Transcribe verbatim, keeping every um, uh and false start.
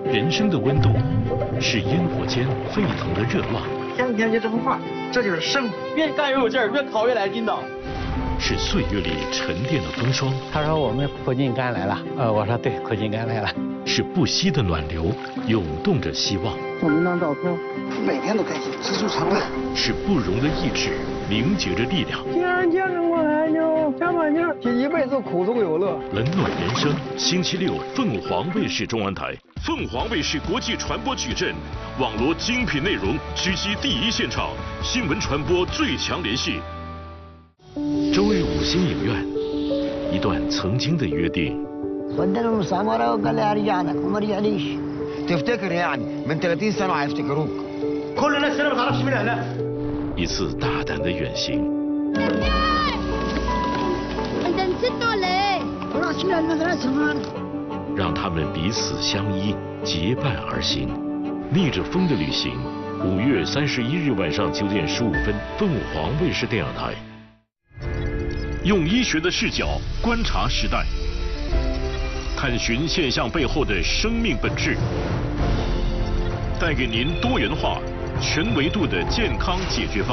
人生的温度，是烟火间沸腾的热浪。 天天就这么画，这就是生活。 越干越有劲儿，越烤越来劲道。 是岁月里沉淀的风霜。 他说我们苦尽甘来了，呃，我说对，苦尽甘来了。 是不息的暖流，涌动着希望。 送您张照片， 每天都开心，知足常乐。 是不容的意志，凝结着力量。 既然坚持过来，就加把劲儿，这一辈子苦中有乐。 冷暖人生，星期六凤凰卫视中文台，凤凰卫视国际传播矩阵，网罗精品内容，狙击第一现场，新闻传播最强联系。周日五星影院，一段曾经的约定。 ودنا المسامرة وقال لي ارجع لك وما رجعليش. تفتكر يعني من ثلاثين سنة هيفتكروك. كل الناس هنا ما تعرفش مين هنا. 一次大胆的远行。 انت نسيت ولا ايه؟ رحنا المدرسة معنا. 让他们彼此相依，结伴而行，逆着风的旅行。五月三十一日晚上九点十五分，凤凰卫视电影台。用医学的视角观察时代，探寻现象背后的生命本质，带给您多元化、全维度的健康解决方案。